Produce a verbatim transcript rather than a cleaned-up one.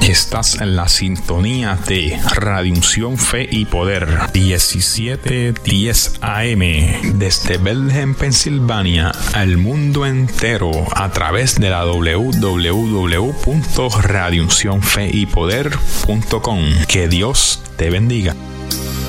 Estás en la sintonía de Radio Unción Fe y Poder diecisiete diez A M desde Bethlehem, Pensilvania, al mundo entero a través de la doble u doble u doble u punto radio unción fe y poder punto com. Que Dios te bendiga.